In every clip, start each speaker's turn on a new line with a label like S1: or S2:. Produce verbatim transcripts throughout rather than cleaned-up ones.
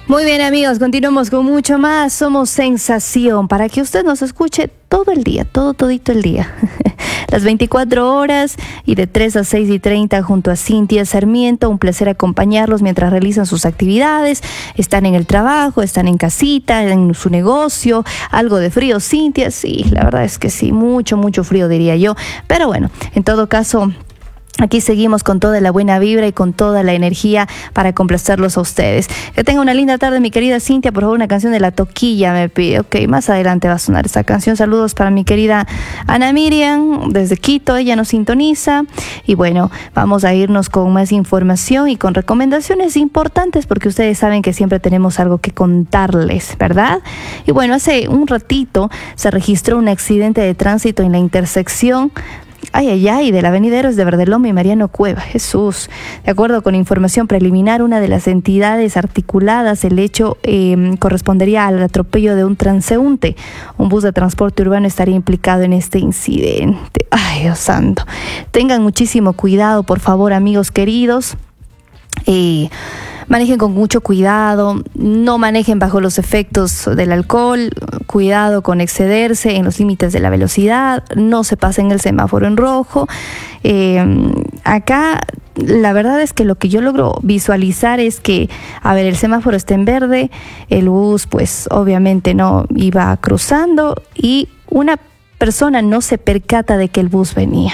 S1: Muy bien, amigos, continuamos con mucho más. Somos Sensación para que usted nos escuche todo el día, todo, todito el día. Las veinticuatro horas y de tres a seis y treinta junto a Cintia Sarmiento. Un placer acompañarlos mientras realizan sus actividades. Están en el trabajo, están en casita, en su negocio. Algo de frío, Cintia. Sí, la verdad es que sí, mucho, mucho frío diría yo. Pero bueno, en todo caso, aquí seguimos con toda la buena vibra y con toda la energía para complacerlos a ustedes. Que tenga una linda tarde, mi querida Cintia. Por favor, una canción de La Toquilla me pide. Ok, más adelante va a sonar esta canción. Saludos para mi querida Ana Miriam desde Quito. Ella nos sintoniza. Y bueno, vamos a irnos con más información y con recomendaciones importantes porque ustedes saben que siempre tenemos algo que contarles, ¿verdad? Y bueno, hace un ratito se registró un accidente de tránsito en la intersección Ay, ay, ay, de la avenida Héroes de Verdeloma y Mariano Cueva. Jesús. De acuerdo con información preliminar, una de las entidades articuladas, el hecho eh, correspondería al atropello de un transeúnte. Un bus de transporte urbano estaría implicado en este incidente. Ay, Dios santo. Tengan muchísimo cuidado, por favor, amigos queridos. Eh, manejen con mucho cuidado, no manejen bajo los efectos del alcohol, cuidado con excederse en los límites de la velocidad, no se pasen el semáforo en rojo. Eh, acá la verdad es que lo que yo logro visualizar es que, a ver, el semáforo está en verde, el bus pues obviamente no iba cruzando y una persona no se percata de que el bus venía.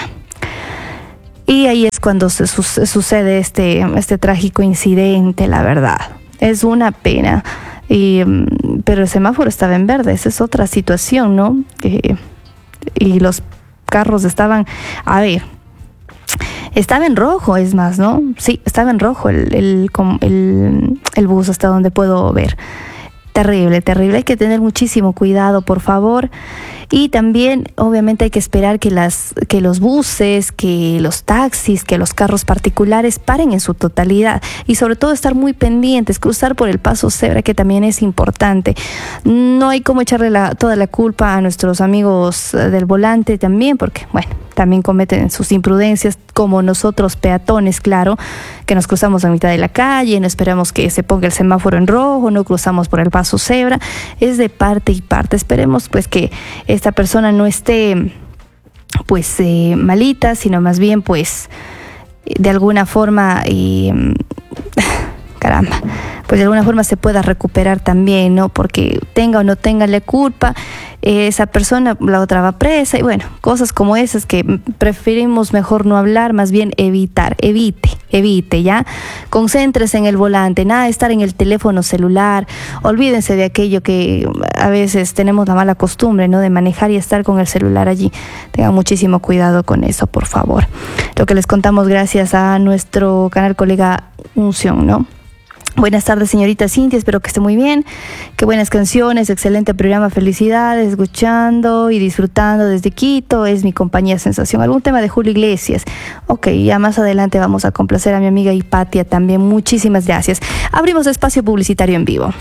S1: Y ahí es cuando se su- sucede este, este trágico incidente, la verdad. Es una pena. Y, pero el semáforo estaba en verde, esa es otra situación, ¿no? Eh, y los carros estaban, a ver, estaba en rojo, es más, ¿no? Sí, estaba en rojo el, el, el, el bus hasta donde puedo ver. Terrible, terrible. Hay que tener muchísimo cuidado, por favor. Y también, obviamente, hay que esperar que, las, que los buses, que los taxis, que los carros particulares paren en su totalidad. Y sobre todo estar muy pendientes, cruzar por el paso cebra, que también es importante. No hay como echarle la, toda la culpa a nuestros amigos del volante también, porque, bueno, también cometen sus imprudencias, como nosotros peatones, claro, que nos cruzamos a mitad de la calle, no esperamos que se ponga el semáforo en rojo, no cruzamos por el paso cebra. Es de parte y parte. Esperemos pues que esta persona no esté pues eh, malita, sino más bien pues de alguna forma eh, caramba, pues de alguna forma se pueda recuperar también, ¿no? Porque tenga o no tenga la culpa, eh, esa persona, la otra va presa y bueno, cosas como esas que preferimos mejor no hablar, más bien evitar, evite, evite, ¿ya? Concéntrese en el volante, nada de estar en el teléfono celular, olvídense de aquello que a veces tenemos la mala costumbre, ¿no? De manejar y estar con el celular allí. Tengan muchísimo cuidado con eso, por favor. Lo que les contamos gracias a nuestro canal colega Unción, ¿no? Buenas tardes, señorita Cintia, espero que esté muy bien. Qué buenas canciones, excelente programa, felicidades, escuchando y disfrutando desde Quito, es mi compañía Sensación. ¿Algún tema de Julio Iglesias? Ok, ya más adelante vamos a complacer a mi amiga Hipatia también, muchísimas gracias. Abrimos espacio publicitario en vivo.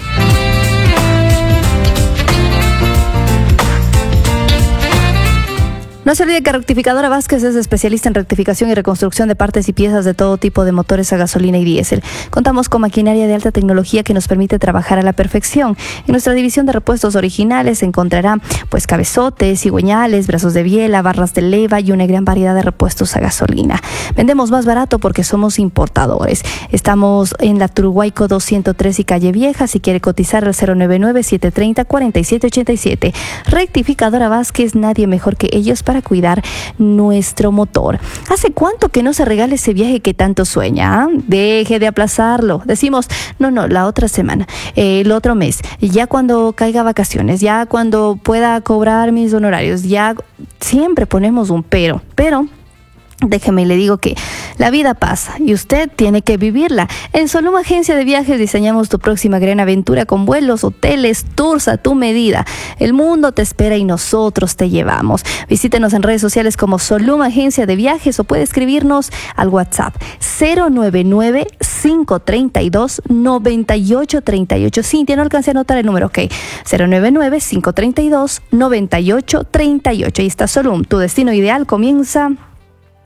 S1: No se olvide que Rectificadora Vázquez es especialista en rectificación y reconstrucción de partes y piezas de todo tipo de motores a gasolina y diésel. Contamos con maquinaria de alta tecnología que nos permite trabajar a la perfección. En nuestra división de repuestos originales se encontrará pues cabezotes, cigüeñales, brazos de biela, barras de leva y una gran variedad de repuestos a gasolina. Vendemos más barato porque somos importadores. Estamos en la Turuguayco doscientos tres y Calle Vieja. Si quiere cotizar al cero nueve nueve, siete tres cero, cuatro siete ocho siete. Rectificadora Vázquez, nadie mejor que ellos para para cuidar nuestro motor. ¿Hace cuánto que no se regala ese viaje que tanto sueña? ¿eh? Deje de aplazarlo. Decimos, no, no, la otra semana, eh, el otro mes, ya cuando caiga vacaciones, ya cuando pueda cobrar mis honorarios, ya siempre ponemos un pero, pero déjeme le digo que la vida pasa y usted tiene que vivirla. En Solum Agencia de Viajes diseñamos tu próxima gran aventura con vuelos, hoteles, tours a tu medida. El mundo te espera y nosotros te llevamos. Visítenos en redes sociales como Solum Agencia de Viajes o puede escribirnos al WhatsApp cero nueve nueve, cinco tres dos, nueve ocho tres ocho. Cintia, no alcancé a anotar el número, ok. cero nueve nueve, cinco tres dos, nueve ocho tres ocho. Ahí está Solum, tu destino ideal comienza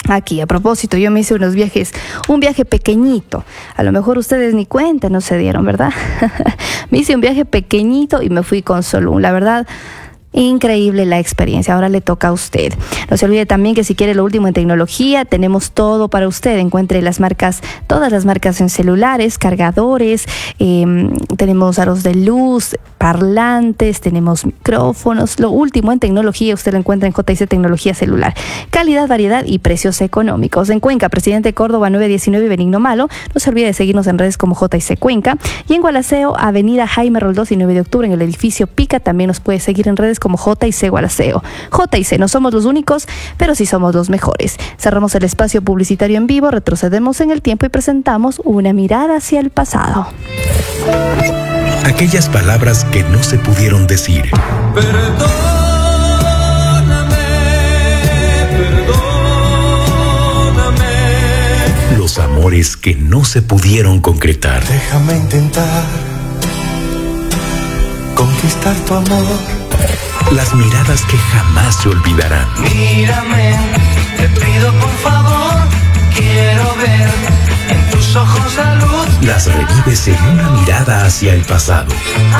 S1: Aquí, a propósito, yo me hice unos viajes, un viaje pequeñito. A lo mejor ustedes ni cuenta no se dieron, ¿verdad? Me hice un viaje pequeñito y me fui con Solún. La verdad, increíble la experiencia. Ahora le toca a usted. No se olvide también que si quiere lo último en tecnología, tenemos todo para usted. Encuentre las marcas, todas las marcas en celulares, cargadores, eh, tenemos aros de luz, parlantes, tenemos micrófonos. Lo último en tecnología usted lo encuentra en J y C Tecnología Celular. Calidad, variedad y precios económicos. En Cuenca, Presidente Córdoba nueve diecinueve, Benigno Malo. No se olvide de seguirnos en redes como J y C Cuenca. Y en Gualaceo, Avenida Jaime Roldós y nueve de octubre, en el edificio Pica. También nos puede seguir en redes como J y C Gualaceo. J y C, no somos los únicos, pero sí somos los mejores. Cerramos el espacio publicitario en vivo, retrocedemos en el tiempo y presentamos una mirada hacia el pasado.
S2: Aquellas palabras que no se pudieron decir.
S3: Perdóname, perdóname.
S2: Los amores que no se pudieron concretar.
S3: Déjame intentar conquistar tu amor.
S2: Las miradas que jamás se olvidarán.
S3: Mírame, te pido por favor, quiero ver en tus ojos la luz.
S2: Las revives en una mirada hacia el pasado.